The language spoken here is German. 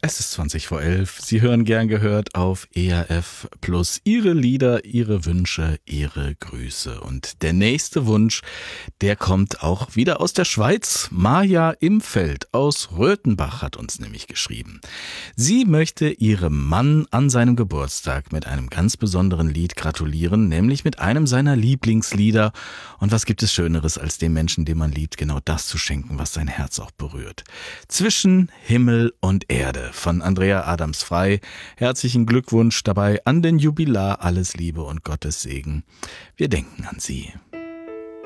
Es ist 20 vor 11. Sie hören gern gehört auf ERF Plus. Ihre Lieder, Ihre Wünsche, Ihre Grüße. Und der nächste Wunsch, der kommt auch wieder aus der Schweiz. Maja Imfeld aus Röthenbach hat uns nämlich geschrieben. Sie möchte ihrem Mann an seinem Geburtstag mit einem ganz besonderen Lied gratulieren, nämlich mit einem seiner Lieblingslieder. Und was gibt es Schöneres, als dem Menschen, den man liebt, genau das zu schenken, was sein Herz auch berührt? Zwischen Himmel und Erde von Andrea Adams-Frei. Herzlichen Glückwunsch dabei an den Jubilar. Alles Liebe und Gottes Segen. Wir denken an Sie.